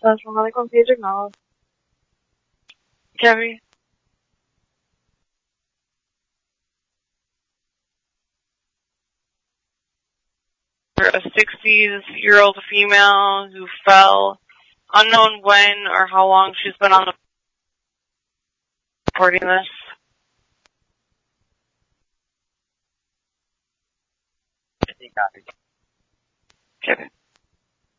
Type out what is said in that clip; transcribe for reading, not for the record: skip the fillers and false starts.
Transformada con page acknowledged. Kevin. A 60-year-old female who fell, unknown when or how long she's been on the reporting this. Okay.